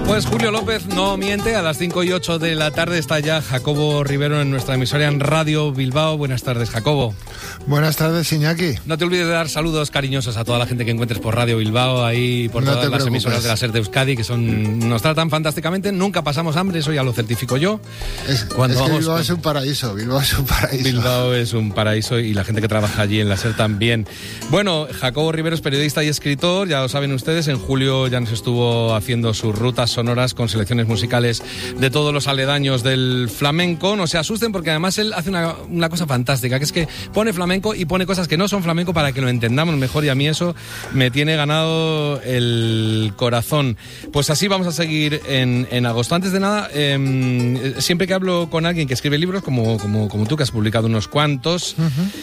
Pues Julio López no miente, a las 5:08 de la tarde está ya Jacobo Rivero en nuestra emisora en Radio Bilbao. Buenas tardes, Jacobo. Buenas tardes, Iñaki. No te olvides de dar saludos cariñosos a toda la gente que encuentres por Radio Bilbao, ahí por todas las emisoras de la SER de Euskadi, que nos tratan fantásticamente. Nunca pasamos hambre, eso ya lo certifico yo. Bilbao es un paraíso, Bilbao es un paraíso. Bilbao es un paraíso y la gente que trabaja allí en la SER también. Bueno, Jacobo Rivero es periodista y escritor, ya lo saben ustedes. En julio ya nos estuvo haciendo sus rutas sonoras con selecciones musicales de todos los aledaños del flamenco. No se asusten porque además él hace una cosa fantástica, que es que pone flamenco y pone cosas que no son flamenco para que lo entendamos mejor, y a mí eso me tiene ganado el corazón. Pues así vamos a seguir en agosto. Antes de nada, siempre que hablo con alguien que escribe libros, como tú, que has publicado unos cuantos,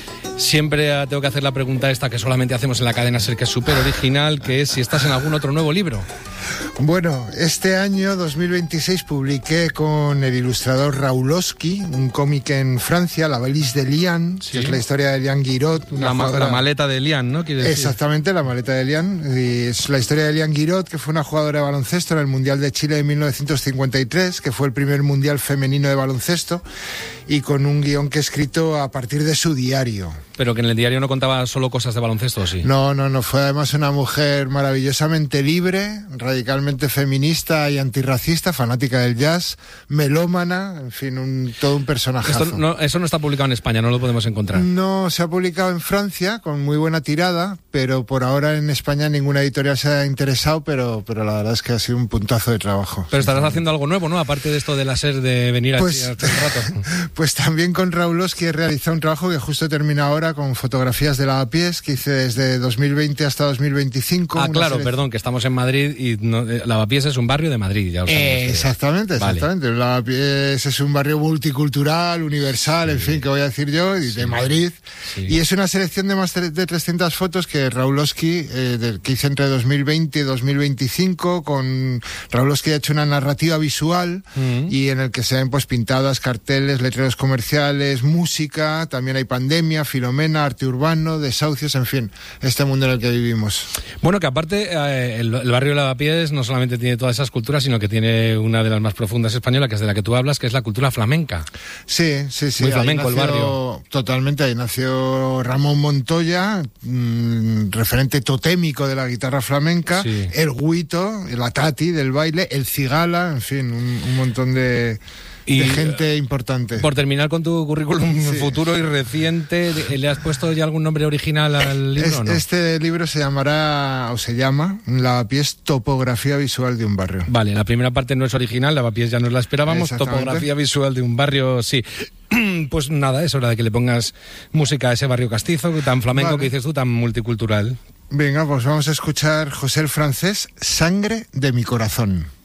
siempre tengo que hacer la pregunta esta que solamente hacemos en la cadena SER, que es súper original, que es si estás en algún otro nuevo libro. Bueno, este año 2026 publiqué con el ilustrador Raulowski un cómic en Francia, La valise de Lian, sí, que es la historia de Lian Guiraud. La maleta de Lian, ¿no? Exactamente, la maleta de Lian. Y es la historia de Lian Guiraud, que fue una jugadora de baloncesto en el Mundial de Chile de 1953, que fue el primer Mundial femenino de baloncesto, y con un guión que he escrito a partir de su diario. Pero que en el diario no contaba solo cosas de baloncesto, ¿sí? No, fue además una mujer maravillosamente libre, radicalmente feminista y antirracista, fanática del jazz, melómana, en fin, todo un personajazo. Eso no está publicado en España, no lo podemos encontrar. No, se ha publicado en Francia con muy buena tirada, pero por ahora en España ninguna editorial se ha interesado, pero la verdad es que ha sido un puntazo de trabajo. Pero estarás haciendo algo nuevo, ¿no? Aparte de esto de la SER, de venir aquí hasta un rato. Pues también con Raulowski he realizado un trabajo que justo termina ahora con fotografías de Lavapiés, que hice desde 2020 hasta 2025. Perdón, que estamos en Madrid y Lavapiés es un barrio de Madrid, ya lo sabemos. Exactamente. Vale. Lavapiés es un barrio multicultural, universal, sí, en fin, ¿qué voy a decir yo? Y de Madrid. Sí. Y es una selección de más de 300 fotos que Raulowski, que hice entre 2020 y 2025, con Raulowski ha hecho una narrativa visual y en el que se ven pues pintadas, carteles, letreros comerciales, música, también hay pandemia, Filomena, arte urbano, desahucios, en fin, este mundo en el que vivimos. Bueno, que aparte el barrio de Lavapiés no solamente tiene todas esas culturas, sino que tiene una de las más profundas españolas, que es de la que tú hablas, que es la cultura flamenca. Sí. Muy flamenco el barrio. Totalmente, ahí nació Ramón Montoya, referente totémico de la guitarra flamenca, sí, el Guito, la Tati del baile, el Cigala, en fin, un montón de gente importante. Por terminar con tu currículum futuro y reciente, ¿le has puesto ya algún nombre original al libro o no? Este libro se llama Lavapiés, topografía visual de un barrio. Vale, la primera parte no es original, Lavapiés ya nos la esperábamos, topografía visual de un barrio, sí. Pues nada, es hora de que le pongas música a ese barrio castizo, tan flamenco, que dices tú, tan multicultural. Venga, pues vamos a escuchar José el Francés, Sangre de mi corazón.